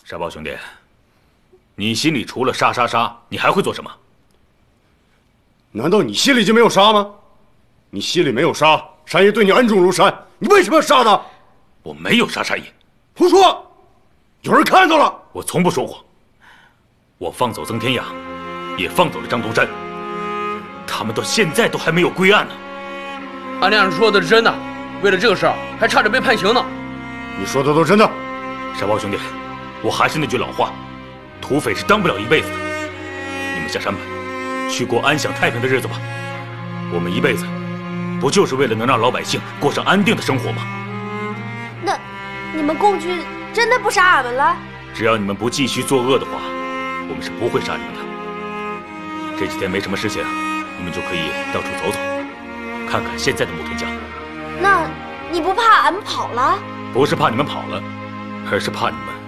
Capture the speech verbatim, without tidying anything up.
沙包兄弟，你心里除了杀杀杀，你还会做什么？ 难道你心里就没有杀吗？你心里没有杀，山爷对你恩重如山，你为什么要杀他？ 我没有杀山爷。 胡说！有人看到了。 我从不说谎。我放走曾天雅，也放走了张东山，他们到现在都还没有归案呢。 俺俩说的是真的，为了这个事儿还差点被判刑呢。 你说的都是真的。 沙包兄弟，我还是那句老话，土匪是当不了一辈子的。你们下山吧，去过安享太平的日子吧。我们一辈子，不就是为了能让老百姓过上安定的生活吗？ 那你们共军真的不杀俺们了？ 只要你们不继续作恶的话，我们是不会杀你们的。这几天没什么事情，你们就可以到处走走，看看现在的木屯江。 那你不怕俺们跑了？ 不是怕你们跑了，而是怕你们